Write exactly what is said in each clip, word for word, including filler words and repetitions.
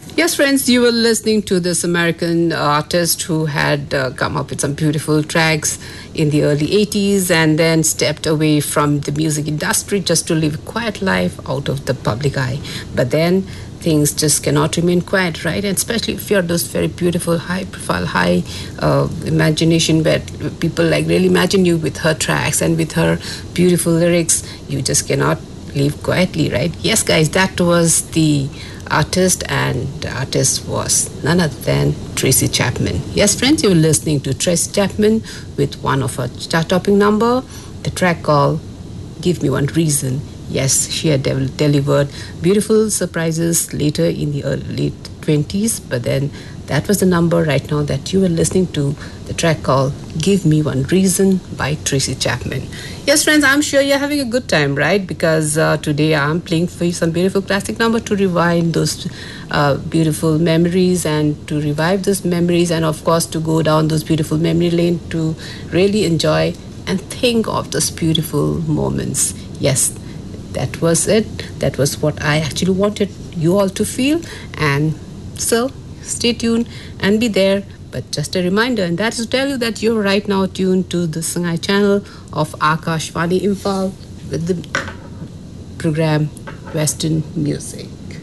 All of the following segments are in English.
Yes, friends, you were listening to this American artist who had uh, come up with some beautiful tracks in the early eighties and then stepped away from the music industry just to live a quiet life out of the public eye. But then things just cannot remain quiet, right? And especially if you're those very beautiful, high profile, high uh, imagination, where people like really imagine you with her tracks and with her beautiful lyrics, you just cannot live quietly, right? Yes, guys, that was the artist, and the artist was none other than Tracy Chapman. Yes, friends, you're listening to Tracy Chapman with one of her chart-topping number, the track called Give Me One Reason. Yes, she had de- delivered beautiful surprises later in the early, late twenties, but then that was the number right now that you were listening to, the track called Give Me One Reason by Tracy Chapman. Yes, friends, I'm sure you're having a good time, right? Because uh, today I'm playing for you some beautiful classic number to rewind those uh, beautiful memories and to revive those memories, and of course to go down those beautiful memory lane to really enjoy and think of those beautiful moments. Yes, that was it. That was what I actually wanted you all to feel. And so stay tuned and be there. But just a reminder, and that is to tell you that you're right now tuned to the Sangai channel of Akashvani Imphal with the program Western Music.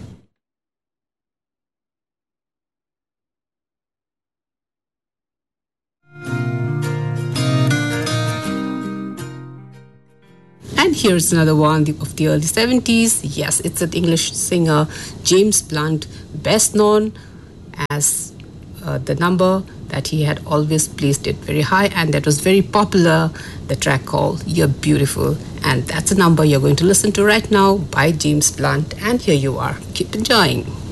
And here's another one of the early seventies. Yes, it's an English singer, James Blunt, best known as uh, the number that he had always placed it very high and that was very popular, the track called You're Beautiful. And that's a number you're going to listen to right now by James Blunt. And here you are. Keep enjoying.